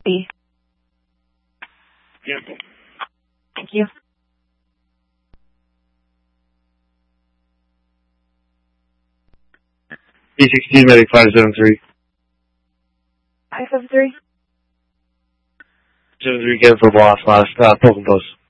B. Yeah. Thank you. B16 medic 573. 573. 73 again for boss last, Token Post.